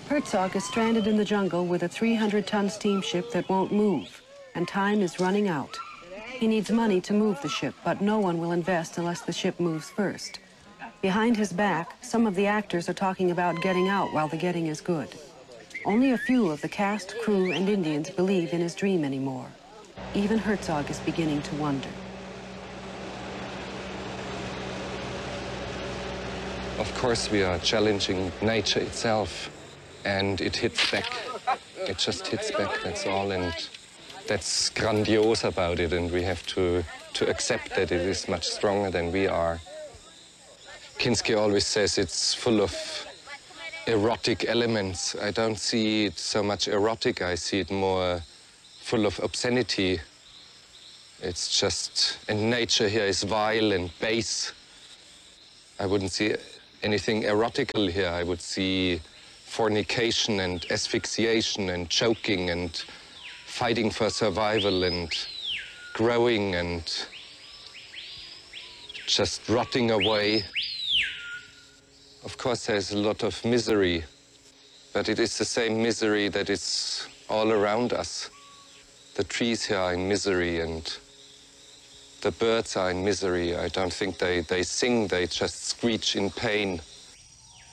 Herzog is stranded in the jungle with a 300-ton steamship that won't move, and time is running out. He needs money to move the ship, but no one will invest unless the ship moves first. Behind his back, some of the actors are talking about getting out while the getting is good. Only a few of the cast, crew, and Indians believe in his dream anymore. Even Herzog is beginning to wonder. Of course, we are challenging nature itself, and it hits back. It just hits back, that's all, and that's grandiose about it, and we have to accept that it is much stronger than we are. Kinski always says it's full of erotic elements. I don't see it so much erotic, I see it more full of obscenity. It's just, and nature here is vile and base. I wouldn't see anything erotical here. I would see fornication and asphyxiation and choking and fighting for survival and growing and just rotting away. Of course, there's a lot of misery, but it is the same misery that is all around us. The trees here are in misery and the birds are in misery. I don't think they sing, they just screech in pain.